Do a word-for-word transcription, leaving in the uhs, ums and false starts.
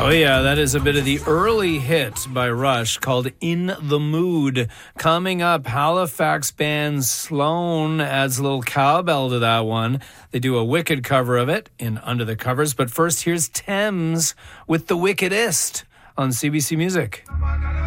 Oh, yeah, that is a bit of the early hit by Rush called In the Mood. Coming up, Halifax band Sloan adds a little cowbell to that one. They do a wicked cover of it in Under the Covers. But first, here's Thames with The Wickedest on C B C Music.